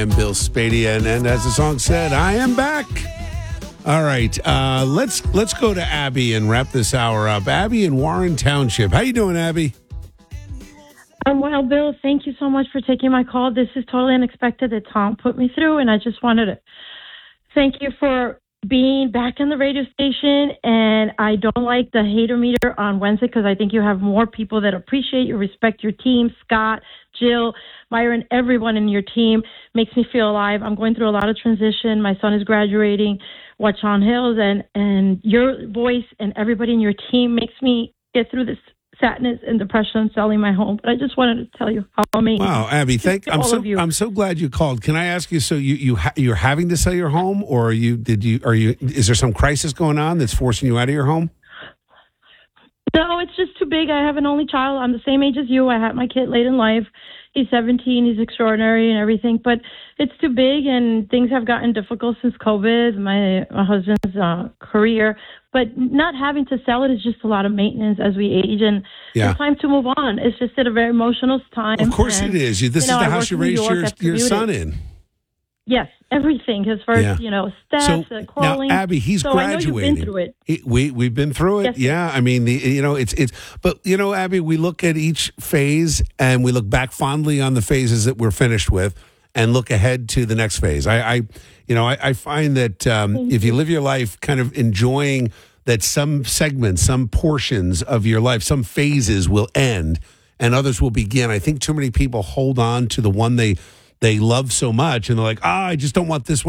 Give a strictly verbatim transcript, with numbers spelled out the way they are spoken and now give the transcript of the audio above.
I'm Bill Spadea, and, and as the song said, I am back. All right, uh, let's let's go to Abby and wrap this hour up. Abby in Warren Township. How you doing, Abby? Um, well, Bill, thank you so much for taking my call. This is totally unexpected that Tom put me through, and I just wanted to thank you for being back on the radio station. And I don't like the hater meter on Wednesday because I think you have more people that appreciate you, respect your team. Scott, Jill, Myron, everyone in your team makes me feel alive. I'm going through a lot of transition. My son is graduating, Watch on Hills, and, and your voice and everybody in your team makes me get through this sadness and depression selling my home. But I just wanted to tell you how amazing. Wow, Abby, thank I'm so I'm so glad you called. Can I ask you? So you you ha- you're having to sell your home, or are you did you are you is there some crisis going on that's forcing you out of your home? No, it's just too big. I have an only child. I'm the same age as you. I had my kid late in life. He's seventeen. He's extraordinary and everything, but it's too big, and things have gotten difficult since COVID, my, my husband's uh, career. But not having to sell it is just a lot of maintenance as we age, and yeah. it's time to move on. It's just at a very emotional time. Of course and, it is. You, this you know, is the I house you work in raised New York, your, your son it. in. Yes, everything. His first, yeah. you know, steps, so, uh, crawling. Now, Abby, he's so graduating. I know you've been through it. He, we we've been through it. Yes. Yeah, I mean, the you know, it's it's. But you know, Abby, we look at each phase and we look back fondly on the phases that we're finished with, and look ahead to the next phase. I, I you know, I, I find that um, if you live your life kind of enjoying that some segments, some portions of your life, some phases will end and others will begin. I think too many people hold on to the one they. They love so much, and they're like, ah, I just don't want this one.